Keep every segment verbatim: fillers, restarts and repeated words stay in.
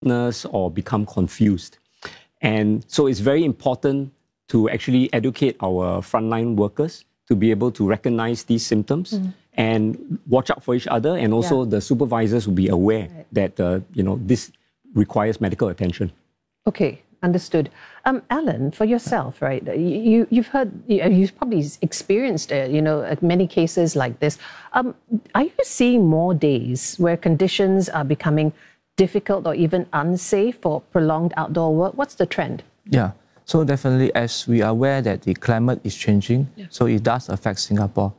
or become confused. And so it's very important to actually educate our frontline workers to be able to recognize these symptoms mm. and watch out for each other. And also yeah. the supervisors will be aware right. that, uh, you know, this requires medical attention. Okay, understood. Um, Alan, for yourself, right, you, you've heard, you've probably experienced, uh, you know, many cases like this. Um, are you seeing more days where conditions are becoming difficult or even unsafe for prolonged outdoor work? What's the trend? Yeah, so definitely as we are aware that the climate is changing, yeah. so it does affect Singapore.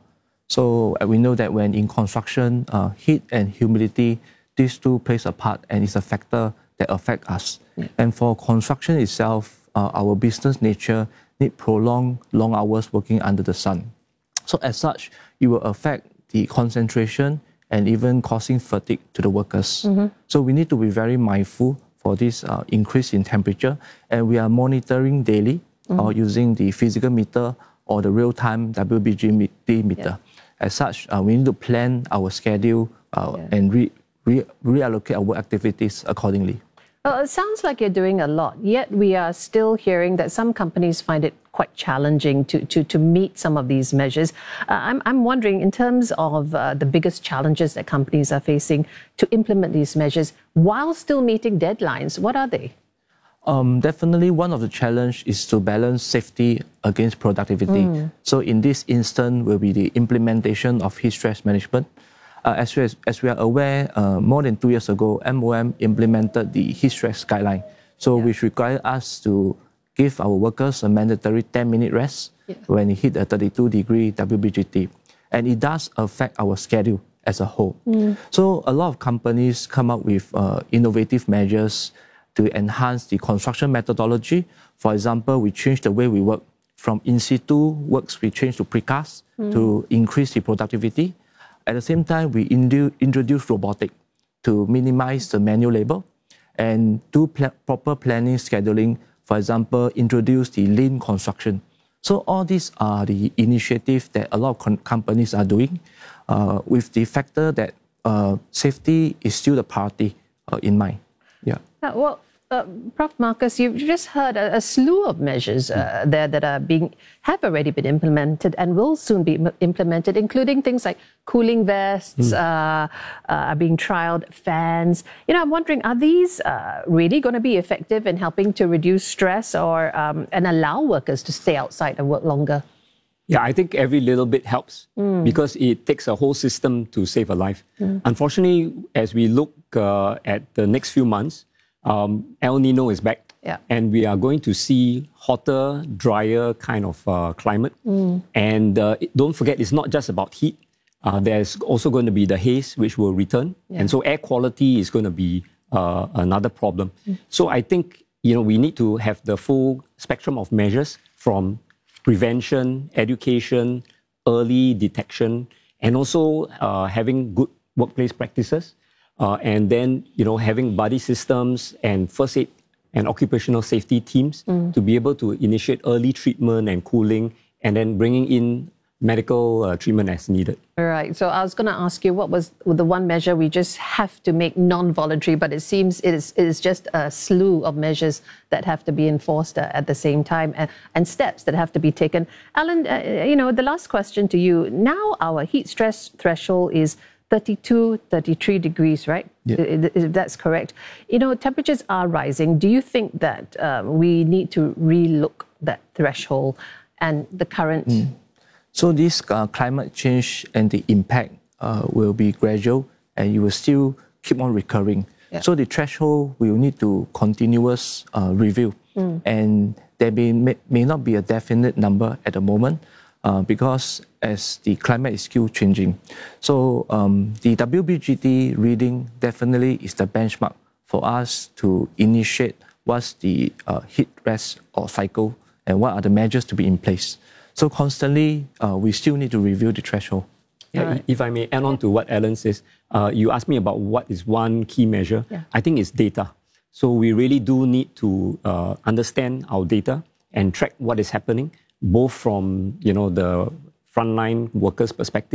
So uh, we know that when in construction, uh, heat and humidity, these two plays a part and it's a factor that affect us. Yeah. And for construction itself, uh, our business nature need prolonged long hours working under the sun. So as such, it will affect the concentration and even causing fatigue to the workers. Mm-hmm. So we need to be very mindful for this uh, increase in temperature, and we are monitoring daily mm-hmm. or using the physical meter or the real-time W B G meter. Yeah. As such, uh, we need to plan our schedule uh, yeah. and re, re, reallocate our activities accordingly. Well, it sounds like you're doing a lot, yet we are still hearing that some companies find it quite challenging to, to, to meet some of these measures. Uh, I'm, I'm wondering, in terms of uh, the biggest challenges that companies are facing to implement these measures while still meeting deadlines, what are they? Um, definitely one of the challenges is to balance safety against productivity. Mm. So in this instance will be the implementation of heat stress management. Uh, as, we, as we are aware, uh, more than two years ago, M O M implemented the heat stress guideline, so yeah. which require us to give our workers a mandatory ten minute rest yeah. when it hit a thirty-two degree W B G T. And it does affect our schedule as a whole. Mm. So a lot of companies come up with uh, innovative measures to enhance the construction methodology. For example, we changed the way we work from in situ works, we changed to precast mm. to increase the productivity. At the same time, we introduce robotic to minimize the manual labor and do pl- proper planning, scheduling. For example, introduce the lean construction. So all these are the initiatives that a lot of con- companies are doing uh, with the factor that uh, safety is still the priority uh, in mind. Yeah. Uh, well, uh, Professor Marcus, you've just heard a, a slew of measures uh, mm. there that are being have already been implemented and will soon be implemented, including things like cooling vests mm. uh, uh, are being trialed, fans. You know, I'm wondering, are these uh, really going to be effective in helping to reduce stress or um, and allow workers to stay outside and work longer? Yeah, I think every little bit helps mm. because it takes a whole system to save a life. Mm. Unfortunately, as we look uh, at the next few months, um, El Nino is back. Yeah. And we are going to see hotter, drier kind of uh, climate. Mm. And uh, don't forget, it's not just about heat. Uh, there's also going to be the haze, which will return. Yeah. And so air quality is going to be uh, another problem. Mm. So I think, you know, we need to have the full spectrum of measures from prevention, education, early detection, and also uh, having good workplace practices. Uh, and then, you know, having buddy systems and first aid and occupational safety teams mm. to be able to initiate early treatment and cooling, and then bringing in medical uh, treatment as needed. All right. So I was going to ask you, what was the one measure we just have to make non-voluntary, but it seems it is, it is just a slew of measures that have to be enforced uh, at the same time, and, and steps that have to be taken. Alan, uh, you know, the last question to you. Now our heat stress threshold is thirty-two, thirty-three degrees, right? Yeah. If that's correct. You know, temperatures are rising. Do you think that um, we need to relook that threshold and the current... Mm. So this uh, climate change and the impact uh, will be gradual, and it will still keep on recurring. Yeah. So the threshold will need to continuous uh, review, mm. and there may, may, may not be a definite number at the moment uh, because as the climate is still changing. So um, the W B G T reading definitely is the benchmark for us to initiate what's the uh, heat stress or cycle and what are the measures to be in place. So constantly, uh, we still need to review the threshold. Yeah, right. If I may add on to what Alan says, uh, you asked me about what is one key measure. Yeah. I think it's data. So we really do need to uh, understand our data and track what is happening, both from, you know, the frontline workers' perspective,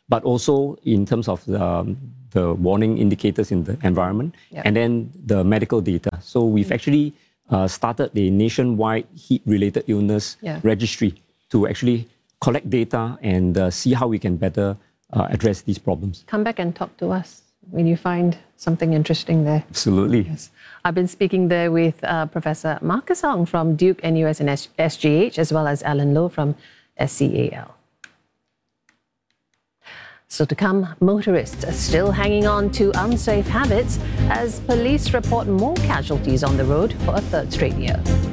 but also in terms of the, um, the warning indicators in the environment, yep. and then the medical data. So we've mm. actually uh, started the nationwide heat-related illness yeah. registry to actually collect data and uh, see how we can better uh, address these problems. Come back and talk to us when you find something interesting there. Absolutely. Yes. I've been speaking there with uh, Professor Marcus Ong from Duke, N U S and S G H, as well as Alan Lowe from S C A L. So to come, motorists are still hanging on to unsafe habits as police report more casualties on the road for a third straight year.